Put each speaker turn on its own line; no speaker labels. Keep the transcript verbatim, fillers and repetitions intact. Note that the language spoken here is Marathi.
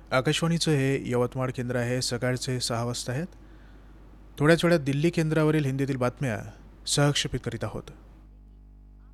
आकाशवाणीचं हे यवतमाळ केंद्र आहे. सकाळचे सहा वाजता आहेत. थोड्याच वेळात दिल्ली केंद्रावरील हिंदीतील बातम्या सहक्षेपित करीत आहोत.